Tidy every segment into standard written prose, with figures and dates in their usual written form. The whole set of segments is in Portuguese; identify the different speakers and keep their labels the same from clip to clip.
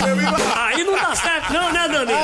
Speaker 1: Aí não dá certo não, né, Danilo?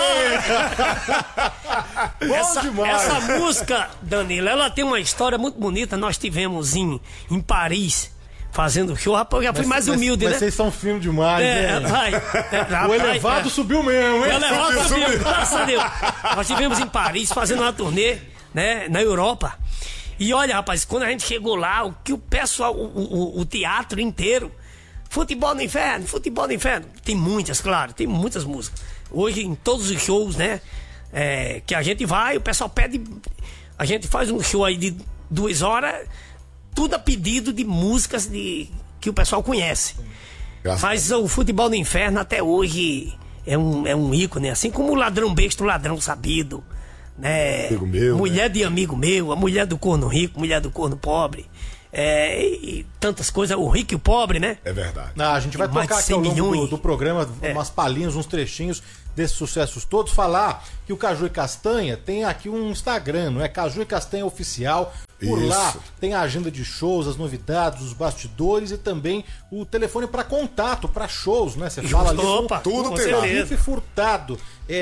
Speaker 1: Essa música, Danilo, ela tem uma história muito bonita. Nós tivemos em Paris fazendo show. Rapaz, eu já fui mais humilde, né?
Speaker 2: Mas vocês são finos demais, né?
Speaker 1: O
Speaker 2: elevado subiu mesmo, hein?
Speaker 1: O elevado subiu, graças a Deus. Nós tivemos em Paris fazendo uma turnê, né, na Europa. E olha, rapaz, quando a gente chegou lá, o que o pessoal, o teatro inteiro, Futebol no Inferno, tem muitas, claro, tem muitas músicas. Hoje, em todos os shows, né, que a gente vai, o pessoal pede, a gente faz um show aí de 2 horas, tudo a pedido de músicas que o pessoal conhece. Mas o Futebol no Inferno até hoje é um ícone, assim como o Ladrão Besta, o Ladrão Sabido, né?
Speaker 3: Amigo meu,
Speaker 1: mulher de amigo meu, a mulher do corno rico, mulher do corno pobre, e tantas coisas, o rico e o pobre, né?
Speaker 3: É verdade.
Speaker 2: A gente vai tocar aqui ao longo do programa umas palhinhas, uns trechinhos desses sucessos todos. Falar que o Caju e Castanha tem aqui um Instagram, não é? Caju e Castanha Oficial. Por lá tem a agenda de shows, as novidades, os bastidores e também o telefone para contato, para shows, né? Você fala ali.
Speaker 1: Opa,
Speaker 3: tudo tem lá.
Speaker 2: Felipe Furtado,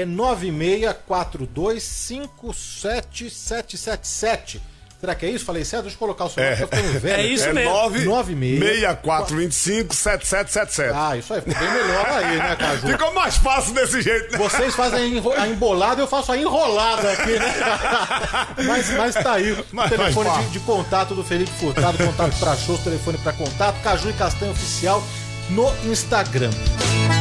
Speaker 2: 9642257777. Será que é isso? Falei certo? Deixa eu colocar o seu nome, tô ficando velho.
Speaker 1: É isso mesmo.
Speaker 3: 964257777.
Speaker 2: Ah, isso aí, ficou bem melhor aí, né, Caju?
Speaker 3: Ficou mais fácil desse jeito, né?
Speaker 2: Vocês fazem a embolada, eu faço a enrolada aqui, né? Mas tá aí. O telefone de contato do Felipe Furtado, contato pra shows, telefone pra contato, Caju e Castanha Oficial no Instagram.